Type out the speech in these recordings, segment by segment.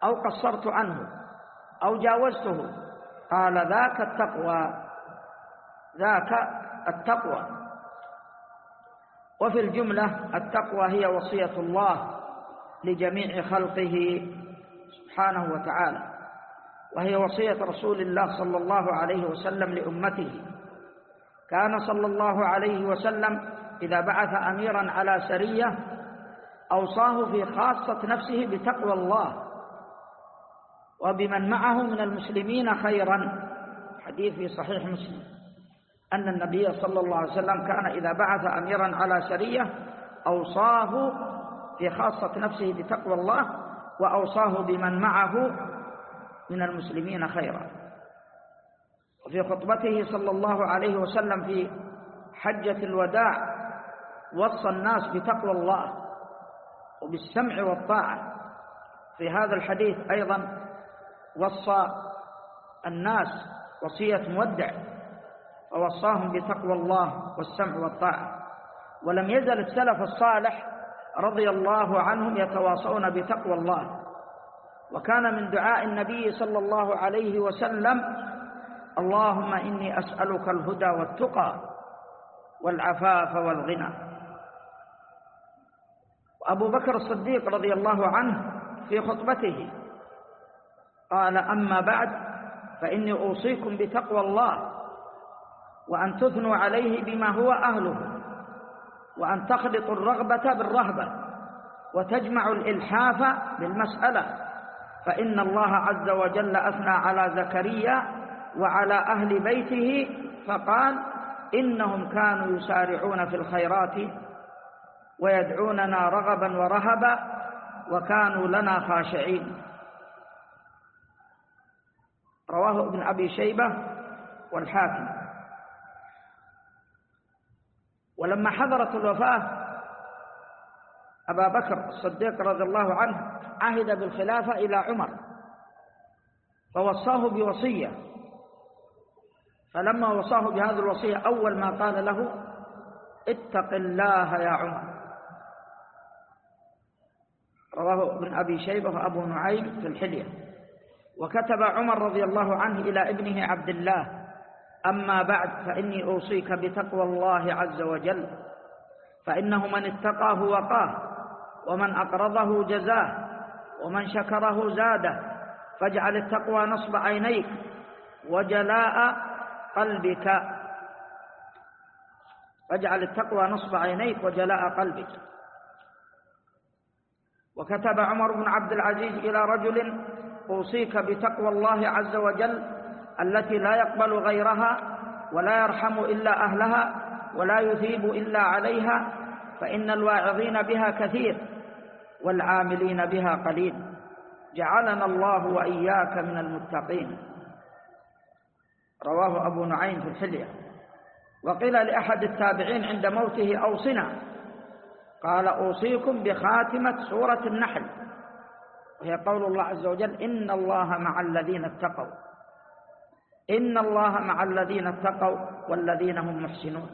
أو قصرت عنه أو جاوزته، قال ذاك التقوى. وفي الجملة التقوى هي وصية الله لجميع خلقه سبحانه وتعالى، وهي وصية رسول الله صلى الله عليه وسلم لأمته. كان صلى الله عليه وسلم إذا بعث أميرا على سرية أوصاه في خاصة نفسه بتقوى الله وبمن معه من المسلمين خيرا. حديث في صحيح مسلم أن النبي صلى الله عليه وسلم كان إذا بعث أميرا على سرية أوصاه في خاصة نفسه بتقوى الله وأوصاه بمن معه من المسلمين خيرا. وفي خطبته صلى الله عليه وسلم في حجة الوداع وصى الناس بتقوى الله وبالسمع والطاعة. في هذا الحديث أيضا وصى الناس وصية مودع ووصاهم بتقوى الله والسمع والطاعة. ولم يزل السلف الصالح رضي الله عنهم يتواصون بتقوى الله، وكان من دعاء النبي صلى الله عليه وسلم: اللهم إني أسألك الهدى والتقى والعفاف والغنى. وأبو بكر الصديق رضي الله عنه في خطبته قال: أما بعد فإني أوصيكم بتقوى الله، وأن تثنوا عليه بما هو أهله، وأن تخلطوا الرغبة بالرهبة، وتجمعوا الإلحاف بالمسألة، فإن الله عز وجل أثنى على زكريا وعلى أهل بيته فقال: إنهم كانوا يسارعون في الخيرات ويدعوننا رغبا ورهبا وكانوا لنا خاشعين. رواه ابن أبي شيبة والحاكم. ولما حضرت الوفاة أبا بكر الصديق رضي الله عنه عهد بالخلافة إلى عمر فوصاه بوصية، فلما وصاه بهذه الوصية أول ما قال له: اتق الله يا عمر. رواه ابن أبي شيبة وأبو نعيم في الحلية. وكتب عمر رضي الله عنه إلى ابنه عبد الله: أما بعد فإني أوصيك بتقوى الله عز وجل، فإنه من اتقاه وقاه، ومن أقرضه جزاه، ومن شكره زاده، فاجعل التقوى نصب عينيك وجلاء قلبك. فاجعل التقوى نصب عينيك وجلاء قلبك. وكتب عمر بن عبد العزيز إلى رجل: أوصيك بتقوى الله عز وجل التي لا يقبل غيرها ولا يرحم إلا أهلها ولا يثيب إلا عليها، فإن الواعظين بها كثير والعاملين بها قليل، جعلنا الله وإياك من المتقين. رواه أبو نعيم في الحلية. وقيل لأحد التابعين عند موته: أوصنا. قال: أوصيكم بخاتمة سورة النحل، وهي قول الله عز وجل: إن الله مع الذين اتقوا، إن الله مع الذين اتقوا والذين هم محسنون.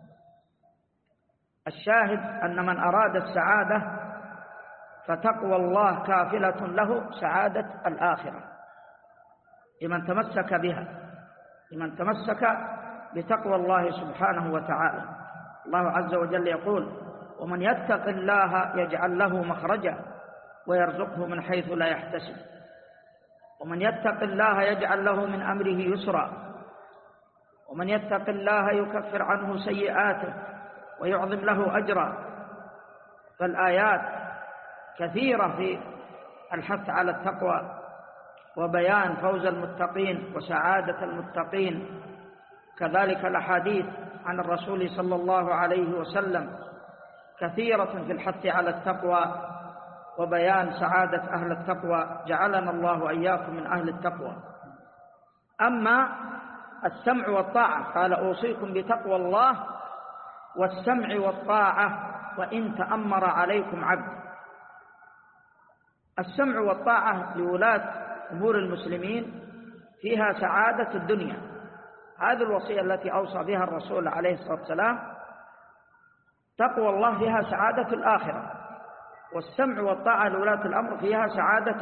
الشاهد أن من أراد السعادة فتقوى الله كافلة له سعادة الآخرة لمن تمسك بها، لمن تمسك بتقوى الله سبحانه وتعالى. الله عز وجل يقول: ومن يتق الله يجعل له مخرجا ويرزقه من حيث لا يحتسب، ومن يتق الله يجعل له من أمره يسرا، ومن يتق الله يكفر عنه سيئاته ويعظم له أجرا. فالآيات كثيرة في الحث على التقوى وبيان فوز المتقين وسعادة المتقين. كذلك الأحاديث عن الرسول صلى الله عليه وسلم كثيرة في الحث على التقوى وبيان سعادة أهل التقوى، جعلنا الله وإياكم من أهل التقوى. أما السمع والطاعة قال: أوصيكم بتقوى الله والسمع والطاعة وإن تأمر عليكم عبد. السمع والطاعة لولاة أمور المسلمين فيها سعادة الدنيا، هذه الوصية التي أوصى بها الرسول عليه الصلاة والسلام. تقوى الله فيها سعادة الآخرة، والسمع والطاعة لولاة الأمر فيها سعادة